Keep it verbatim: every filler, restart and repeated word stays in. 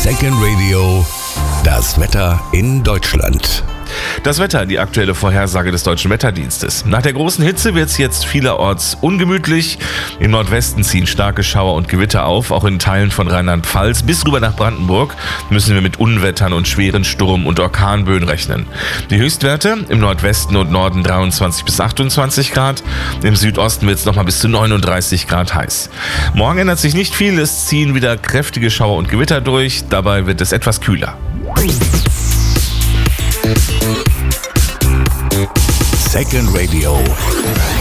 Second Radio, das Wetter in Deutschland. Das Wetter, die aktuelle Vorhersage des Deutschen Wetterdienstes. Nach der großen Hitze wird es jetzt vielerorts ungemütlich. Im Nordwesten ziehen starke Schauer und Gewitter auf. Auch in Teilen von Rheinland-Pfalz bis rüber nach Brandenburg müssen wir mit Unwettern und schweren Sturm- und Orkanböen rechnen. Die Höchstwerte im Nordwesten und Norden dreiundzwanzig bis achtundzwanzig Grad. Im Südosten wird es nochmal bis zu neununddreißig Grad heiß. Morgen ändert sich nicht viel. Es ziehen wieder kräftige Schauer und Gewitter durch. Dabei wird es etwas kühler. Second Radio.